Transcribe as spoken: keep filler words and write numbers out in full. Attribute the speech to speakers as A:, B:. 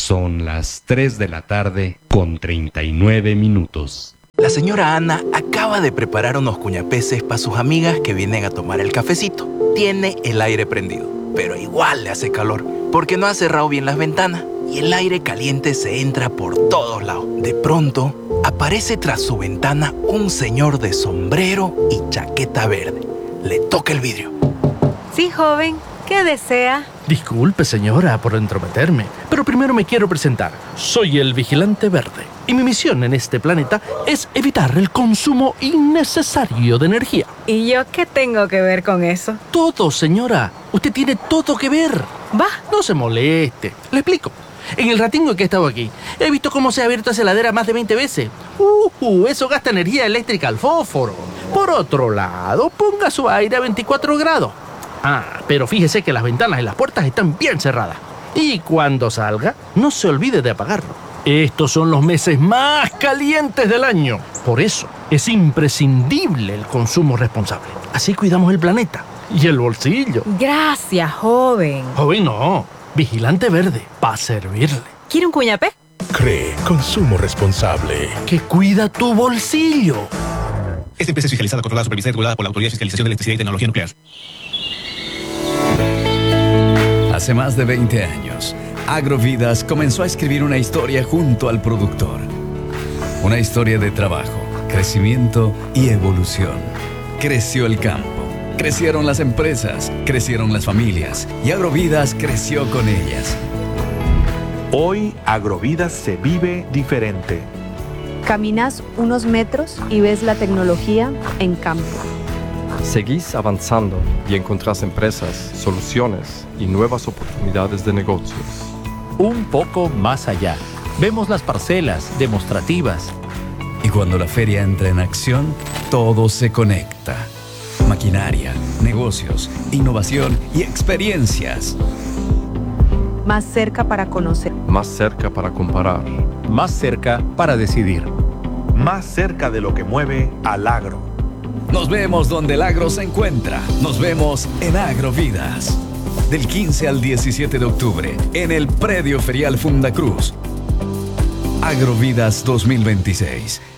A: Son las tres de la tarde con treinta y nueve minutos.
B: La señora Ana acaba de preparar unos cuñapeces para sus amigas que vienen a tomar el cafecito. Tiene el aire prendido, pero igual le hace calor porque no ha cerrado bien las ventanas y el aire caliente se entra por todos lados. De pronto, aparece tras su ventana un señor de sombrero y chaqueta verde. Le toca el vidrio.
C: Sí, joven. ¿Qué desea?
D: Disculpe, señora, por entrometerme, pero primero me quiero presentar. Soy el Vigilante Verde y mi misión en este planeta es evitar el consumo innecesario de energía.
C: ¿Y yo qué tengo que ver con eso?
D: Todo, señora. Usted tiene todo que ver.
C: Va.
D: No se moleste. Le explico. En el ratingo que he estado aquí, he visto cómo se ha abierto esa heladera más de veinte veces. Uh, uh, eso gasta energía eléctrica al fósforo. Por otro lado, ponga su aire a veinticuatro grados. Ah, pero fíjese que las ventanas y las puertas están bien cerradas. Y cuando salga, no se olvide de apagarlo. Estos son los meses más calientes del año. Por eso, es imprescindible el consumo responsable. Así cuidamos el planeta y el bolsillo.
C: Gracias, joven.
D: Joven no, Vigilante Verde, para servirle.
C: ¿Quiere un cuñapé?
E: Cree consumo responsable.
D: Que cuida tu bolsillo.
F: Esta empresa es fiscalizada, controlada, supervisada y regulada por la Autoridad de Fiscalización de Electricidad y Tecnología Nuclear.
G: Hace más de veinte años, Agrovidas comenzó a escribir una historia junto al productor. Una historia de trabajo, crecimiento y evolución. Creció el campo, crecieron las empresas, crecieron las familias y Agrovidas creció con ellas.
E: Hoy Agrovidas se vive diferente.
H: Caminas unos metros y ves la tecnología en campo.
I: Seguís avanzando y encontrás empresas, soluciones y nuevas oportunidades de negocios.
J: Un poco más allá, vemos las parcelas demostrativas.
G: Y cuando la feria entra en acción, todo se conecta. Maquinaria, negocios, innovación y experiencias.
H: Más cerca para conocer.
I: Más cerca para comparar.
J: Más cerca para decidir.
E: Más cerca de lo que mueve al agro.
G: Nos vemos donde el agro se encuentra. Nos vemos en Agrovidas. Del quince al diecisiete de octubre, en el Predio Ferial Fundacruz. Agrovidas dos mil veintiséis.